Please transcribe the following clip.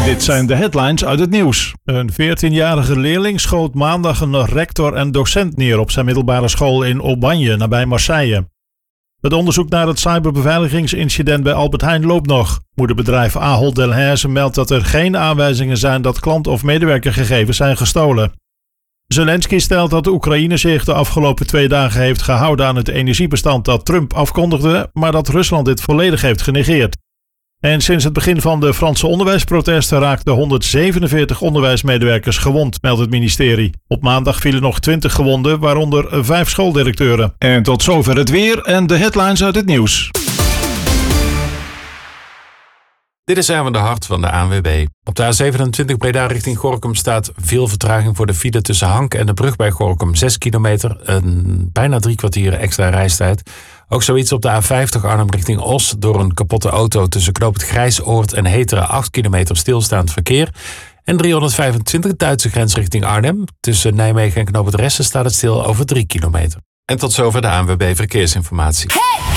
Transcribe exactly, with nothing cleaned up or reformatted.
Dit zijn de headlines uit het nieuws. Een veertienjarige leerling schoot maandag een rector en docent neer op zijn middelbare school in Aubagne, nabij Marseille. Het onderzoek naar het cyberbeveiligingsincident bij Albert Heijn loopt nog. Moederbedrijf Ahold Delhaize meldt dat er geen aanwijzingen zijn dat klant- of medewerkergegevens zijn gestolen. Zelensky stelt dat Oekraïne zich de afgelopen twee dagen heeft gehouden aan het energiebestand dat Trump afkondigde, maar dat Rusland dit volledig heeft genegeerd. En sinds het begin van de Franse onderwijsprotesten raakten honderdzevenenveertig onderwijsmedewerkers gewond, meldt het ministerie. Op maandag vielen nog twintig gewonden, waaronder vijf schooldirecteuren. En tot zover het weer en de headlines uit het nieuws. Dit is Erwin de Hart van de A N W B. Op de A zevenentwintig Breda richting Gorinchem staat veel vertraging voor de file tussen Hank en de brug bij Gorinchem. zes kilometer, een bijna drie kwartier extra reistijd. Ook zoiets op de A vijftig Arnhem richting Os. Door een kapotte auto tussen Knoop het Grijsoord en Heteren acht kilometer stilstaand verkeer. En driehonderdvijfentwintig Duitse grens richting Arnhem. Tussen Nijmegen en Knoop het Ressen staat het stil over drie kilometer. En tot zover de A N W B Verkeersinformatie. Hey!